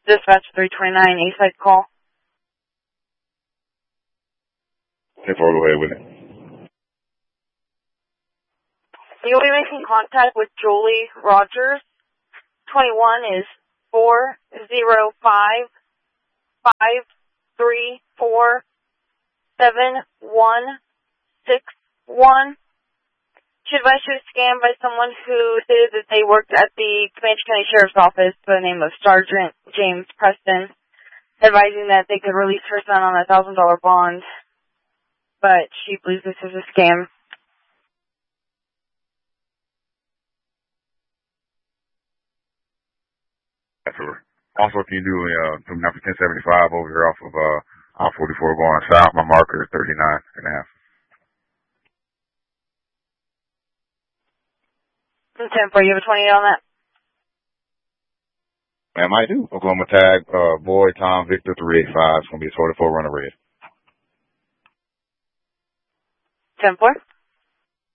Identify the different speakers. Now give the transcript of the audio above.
Speaker 1: Dispatch 329, A-side call.
Speaker 2: Hey, go ahead with it.
Speaker 1: You'll be making contact with Julie Rogers. 21 is 405-534-7161. She advised she was scammed by someone who stated that they worked at the Comanche County Sheriff's Office by the name of Sergeant James Preston, advising that they could release her son on a $1,000 bond. But she believes this is a scam.
Speaker 2: Absolutely. Also, if you do coming out for 1075 over here off of I-44 going south, my marker is 39.5.
Speaker 1: 10-4, you have a 28 on that?
Speaker 2: Ma'am, I do. Oklahoma tag, boy, Tom, Victor, 385. It's going to be a Toyota 4Runner red.
Speaker 1: 10-4.